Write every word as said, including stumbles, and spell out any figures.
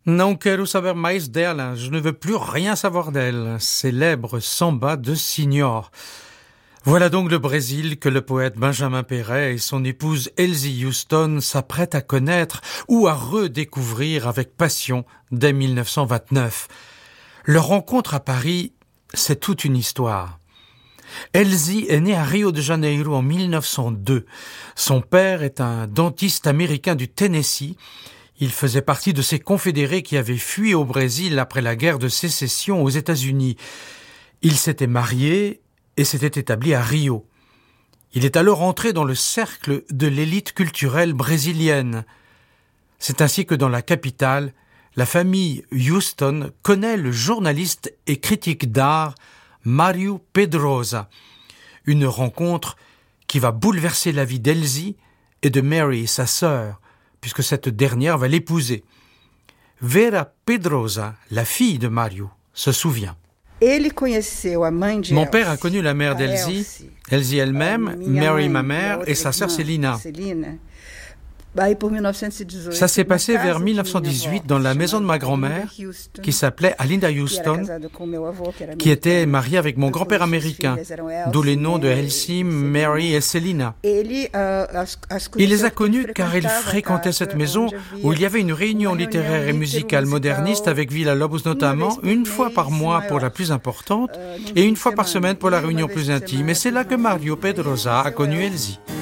Não quero saber mais dela, je ne veux plus rien savoir d'elle, célèbre samba de Signor. Voilà donc le Brésil que le poète Benjamin Péret et son épouse Elsie Houston s'apprêtent à connaître ou à redécouvrir avec passion dès mille neuf cent vingt-neuf. Leur rencontre à Paris, c'est toute une histoire. Elsie est née à Rio de Janeiro en mille neuf cent deux. Son père est un dentiste américain du Tennessee. Il faisait partie de ces confédérés qui avaient fui au Brésil après la guerre de sécession aux États-Unis. Il s'était marié et s'était établi à Rio. Il est alors entré dans le cercle de l'élite culturelle brésilienne. C'est ainsi que dans la capitale, la famille Houston connaît le journaliste et critique d'art Mário Pedrosa. Une rencontre qui va bouleverser la vie d'Elsie et de Mary, sa sœur, puisque cette dernière va l'épouser. Vera Pedrosa, la fille de Mário, se souvient. Mon père a connu la mère d'Elsie, Elsie elle-même, Mary ma mère et sa sœur Celina. Ça s'est passé vers mille neuf cent dix-huit dans la maison de ma grand-mère qui s'appelait Alinda Houston, qui était mariée avec mon grand-père américain, d'où les noms de Elsie, Mary et Celina. Il les a connus car il fréquentait cette maison où il y avait une réunion littéraire et musicale moderniste avec Villa-Lobos notamment, une fois par mois pour la plus importante et une fois par semaine pour la réunion plus intime. Et c'est là que Mário Pedrosa a connu Elsie.